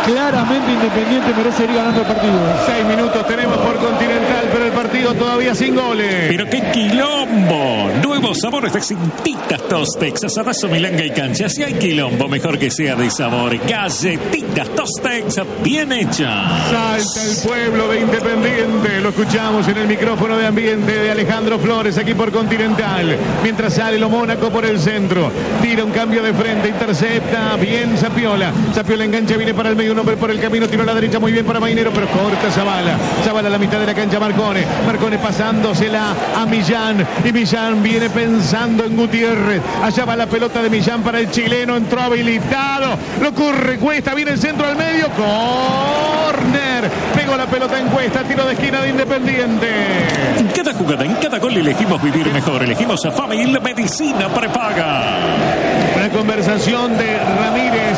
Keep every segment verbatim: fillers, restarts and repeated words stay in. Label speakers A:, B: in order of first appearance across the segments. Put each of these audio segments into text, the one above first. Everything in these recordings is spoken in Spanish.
A: claramente Independiente merece ir ganando el partido.
B: Seis minutos tenemos por Continental, pero el partido todavía sin goles.
C: Pero qué quilombo. Nuevos sabores de Cintitas Tostex, asadazo, milanga y cancha. Si hay quilombo, mejor que sea de sabor. Galletitas Tostex, bien hechas.
B: Salta el pueblo de Independiente. Lo escuchamos en el micrófono de ambiente de Alejandro Flores aquí por Continental. Mientras sale lo Mónaco por el centro. Tira un cambio de frente, intercepta. Bien Zapiola. Zapiola engancha, viene para el medio, un hombre por el camino. Tiro a la derecha muy bien para Mainero, pero corta Zavala. Zavala a la mitad de la cancha, Marcone. Marcone pasándosela a Millán. Y Millán viene pensando en Gutiérrez. Allá va la pelota de Millán para el chileno. Entró habilitado. Lo corre Cuesta. Viene el centro al medio. Corner. Pegó la pelota en Cuesta. Tiro de esquina de Independiente.
C: En cada jugada, en cada gol elegimos vivir mejor. Elegimos a Famil Medicina Prepaga.
B: Una conversación de Ramírez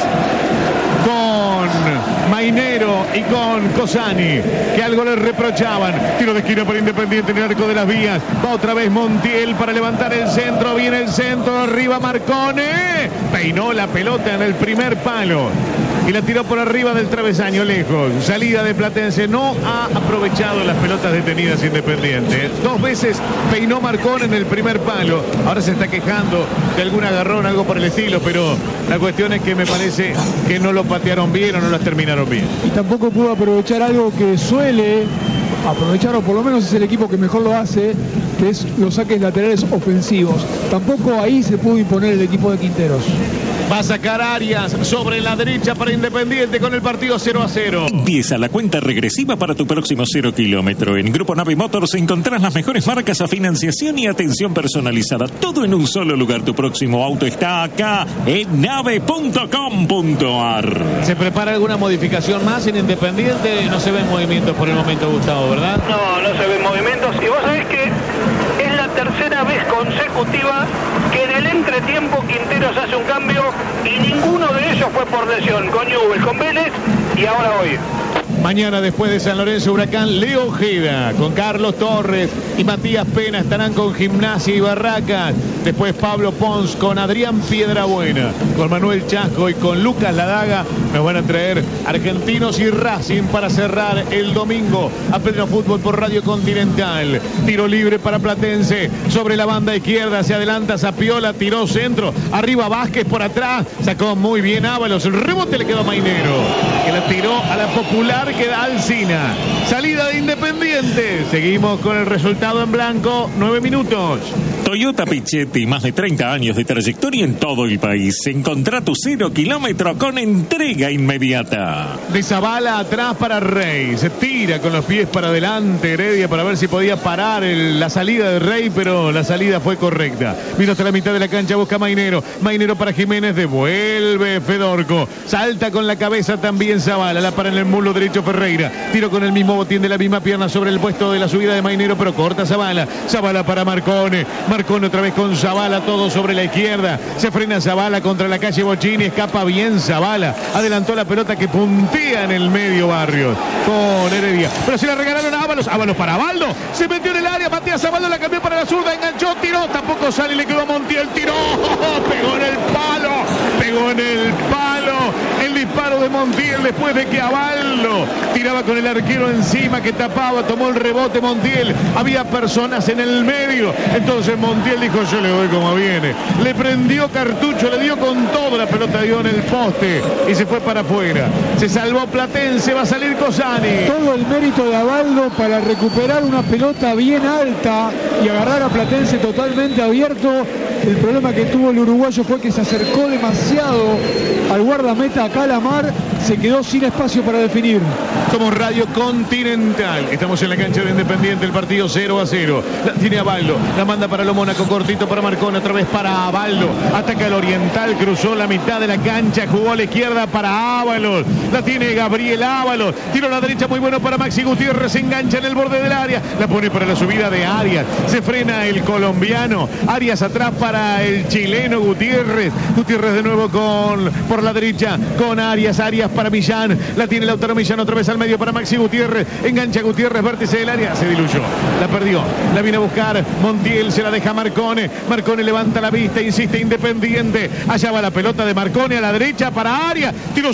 B: con Mainero y con Cosani, que algo les reprochaban. Tiro de esquina para Independiente en el arco de las vías. Va otra vez Montiel para levantar el centro. Viene el centro, arriba Marcone. Peinó la pelota en el primer palo y la tiró por arriba del travesaño, lejos. Salida de Platense. No ha aprovechado las pelotas detenidas Independiente. Dos veces peinó Marcone en el primer palo. Ahora se está quejando de algún agarrón, algo por el estilo, pero la cuestión es que me parece que no lo patearon bien o no las terminaron bien.
A: Y tampoco pudo aprovechar algo que suele aprovechar, o por lo menos es el equipo que mejor lo hace, que es los saques laterales ofensivos. Tampoco ahí se pudo imponer el equipo de Quinteros.
B: Va a sacar Arias sobre la derecha para Independiente con el partido cero a cero.
C: Empieza la cuenta regresiva para tu próximo cero kilómetro. En Grupo Nave Motors encontrarás las mejores marcas a financiación y atención personalizada. Todo en un solo lugar. Tu próximo auto está acá en nave punto com punto a r.
B: ¿Se prepara alguna modificación más en Independiente? No se ven movimientos por el momento, Gustavo, ¿verdad?
D: No, no se ven movimientos. Y vos sabés que es la tercera vez consecutiva que en el entretiempo Quinteros hace un cambio y ninguno de ellos fue por lesión. Con Newell's, con Vélez y ahora hoy.
B: Mañana, después de San Lorenzo Huracán, Leo Ojeda con Carlos Torres y Matías Pena estarán con Gimnasia y Barracas. Después Pablo Pons con Adrián Piedrabuena, con Manuel Chasco y con Lucas Ladaga. Nos van a traer Argentinos y Racing para cerrar el domingo a Pleno Fútbol por Radio Continental. Tiro libre para Platense sobre la banda izquierda. Se adelanta Zapiola, tiró centro. Arriba Vázquez por atrás. Sacó muy bien Ábalos. El rebote le quedó a Mainero, que la tiró a la popular, que da Alcina. Salida de Independiente. Seguimos con el resultado en blanco. Nueve minutos.
C: Toyota Pichetti, más de treinta años de trayectoria en todo el país. Encontrá tu cero kilómetro con entrega inmediata.
B: De Zavala atrás para Rey. Se tira con los pies para adelante Heredia para ver si podía parar el, la salida de Rey, pero la salida fue correcta. Vino hasta la mitad de la cancha, busca Mainero. Mainero para Jiménez, devuelve Fedorco. Salta con la cabeza también Zavala. La para en el muslo derecho Ferreira. Tiro con el mismo botín de la misma pierna sobre el puesto de la subida de Mainero, pero corta Zavala. Zavala para Marcone. Marcone otra vez con Zavala, todo sobre la izquierda. Se frena Zavala contra la calle Bocchini. Escapa bien Zavala. Adelantó la pelota que puntea en el medio Barrios con Heredia. Pero se la regalaron a Ábalos. Ábalos para Baldo. Se metió en el área. Matías Ábalos la cambió para la zurda. Enganchó, tiró. Tampoco sale y le quedó a Montiel. Tiró. Pegó en el palo. Pegó en el palo. El disparo de Montiel después de que Abaldo tiraba con el arquero encima que tapaba. Tomó el rebote Montiel. Había personas en el medio. Entonces Montiel dijo: yo le doy como viene. Le prendió cartucho. Le dio con todo. La pelota dio en el poste y se fue para afuera. Se salvó Platense. Va a salir Cosani.
A: Todo el mérito de Abaldo para recuperar una pelota bien alta y agarrar a Platense totalmente abierto. El problema que tuvo el uruguayo fue que se acercó demasiado al guardameta Calamar. Se quedó sin espacio para definir.
B: Somos Radio Continental. Estamos en la cancha de Independiente. El partido cero a cero. La tiene Abaldo. La manda para lo Mónaco. Cortito para Marcón. Otra vez para Abaldo. Ataca el Oriental. Cruzó la mitad de la cancha. Jugó a la izquierda para Ábalos. La tiene Gabriel Ábalos. Tiro a la derecha muy bueno para Maxi Gutiérrez. Se engancha en el borde del área. La pone para la subida de Arias. Se frena el colombiano. Arias atrás para el chileno Gutiérrez. Gutiérrez de nuevo con por la derecha con Arias. Arias para Millán. La tiene Lautaro Millán otra vez al medio para Maxi Gutiérrez. Engancha Gutiérrez. Vértice del área. Se diluyó. La perdió. La viene a buscar Montiel. Se la deja Marcone. Marcone levanta la vista. Insiste Independiente. Allá va la pelota de Marcone a la derecha para Arias. Tiro